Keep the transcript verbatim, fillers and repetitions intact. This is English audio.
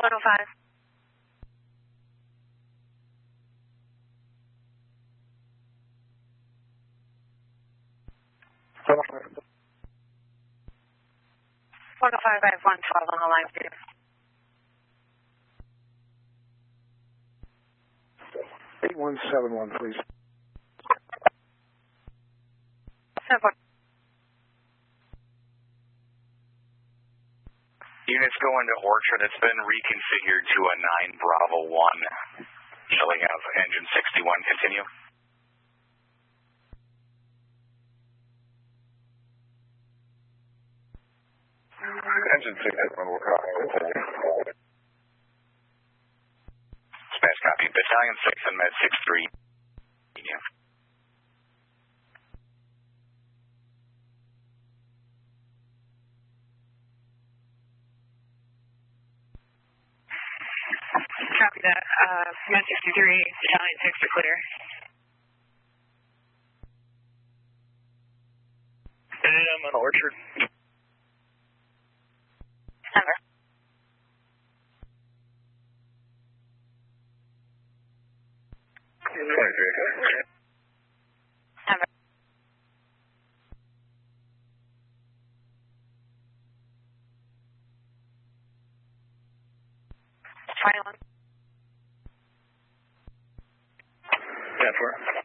one oh five. one oh five, I have one twelve on the line, too. eight one seven one, please. seven. Units going to Orchard. It's been reconfigured to a nine Bravo one. Showing of engine sixty-one. Continue. Engine sixty-one will copy. Continue. Smash copy. Battalion six and Med six three. Continue. Copy that. Uh, Med sixty-three, Battalion six are clear. I'm on Orchard. Never. twenty-three, okay. Never. twenty-one. ten four.